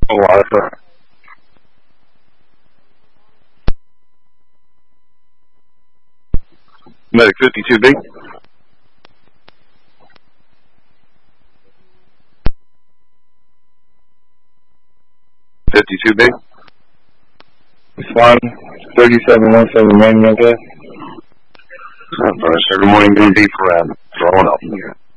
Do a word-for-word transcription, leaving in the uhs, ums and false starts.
A lot of stuff. Medic fifty-two B. fifty-two B. Swan thirty-seven one seven running okay? Every morning going deep for throwing up.